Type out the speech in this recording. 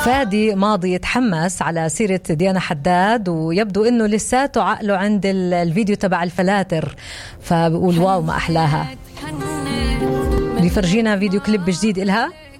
فادي ماضي يتحمس على سيرة ديانا حداد، ويبدو انه لساته عقله عند الفيديو تبع الفلاتر، فبقول واو ما احلاها. بيفرجينا فيديو كليب جديد إلها.